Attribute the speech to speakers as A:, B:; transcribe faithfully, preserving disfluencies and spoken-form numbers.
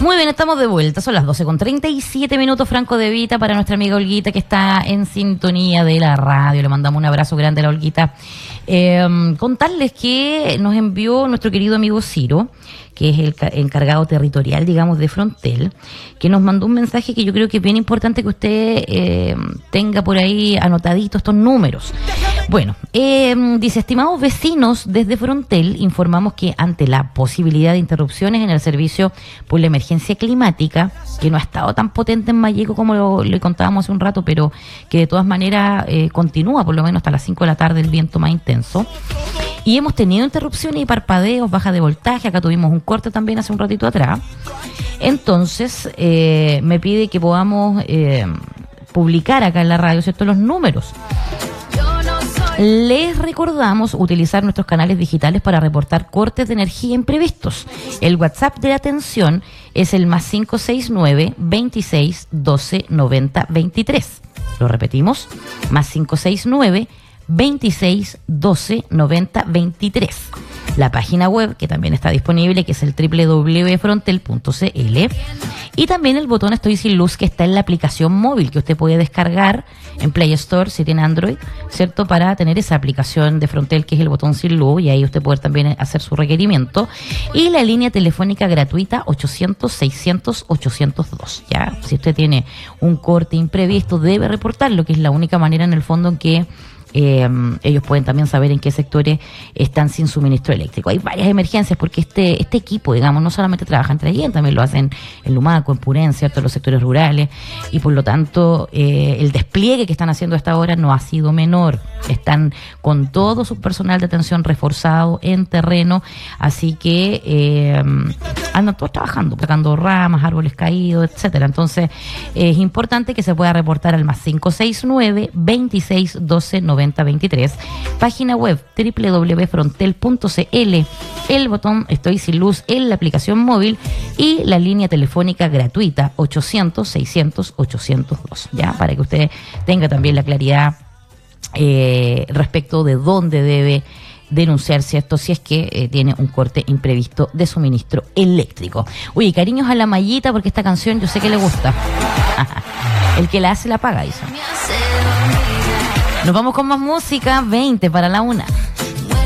A: Muy bien, estamos de vuelta. Son las doce con treinta y siete minutos. Franco de Vita para nuestra amiga Olguita, que está en sintonía de la radio. Le mandamos un abrazo grande a la Olguita. Eh, contarles que nos envió nuestro querido amigo Ciro, que es el encargado territorial, digamos, de Frontel, que nos mandó un mensaje que yo creo que es bien importante que usted eh, tenga por ahí anotadito estos números. Bueno, eh, dice: estimados vecinos, desde Frontel informamos que ante la posibilidad de interrupciones en el servicio por la emergencia climática, que no ha estado tan potente en Malleco como lo, le contábamos hace un rato, pero que de todas maneras eh, continúa por lo menos hasta las cinco de la tarde el viento más intenso. Y hemos tenido interrupciones y parpadeos, baja de voltaje. Acá tuvimos un corte también hace un ratito atrás. Entonces, eh, me pide que podamos eh, publicar acá en la radio, ¿cierto?, los números. Les recordamos utilizar nuestros canales digitales para reportar cortes de energía imprevistos. El WhatsApp de atención es el más cinco seis nueve, veintiséis, doce, noventa, veintitrés. Lo repetimos, más cinco seis nueve, veintiséis, doce, noventa, veintitrés. La página web, que también está disponible, que es el doble u doble u doble u punto frontel punto c l. Y también el botón Estoy Sin Luz, que está en la aplicación móvil, que usted puede descargar en Play Store si tiene Android, ¿cierto?, para tener esa aplicación de Frontel, que es el botón Sin Luz, y ahí usted puede también hacer su requerimiento. Y la línea telefónica gratuita ochocientos, seiscientos, ochocientos dos. Ya, si usted tiene un corte imprevisto, debe reportarlo, que es la única manera en el fondo en que Eh, ellos pueden también saber en qué sectores están sin suministro eléctrico. Hay varias emergencias porque este este equipo, digamos, no solamente trabaja en Traillén, también lo hacen en Lumaco, en Purén, ¿cierto?, en los sectores rurales, y por lo tanto eh, el despliegue que están haciendo hasta ahora no ha sido menor. Están con todo su personal de atención reforzado en terreno, así que eh, andan todos trabajando, sacando ramas, árboles caídos, etcétera. Entonces eh, es importante que se pueda reportar al más cinco seis nueve, veintiséis, doce, noventa, veintitrés, página web doble u doble u doble u punto frontel punto c l, el botón Estoy Sin Luz en la aplicación móvil y la línea telefónica gratuita ochocientos, seiscientos, ochocientos dos, ya, para que usted tenga también la claridad eh, respecto de dónde debe denunciarse esto si es que eh, tiene un corte imprevisto de suministro eléctrico. Oye, cariños a la Mallita, porque esta canción yo sé que le gusta. El que la hace la paga, dice. Nos vamos con más música, veinte para la una.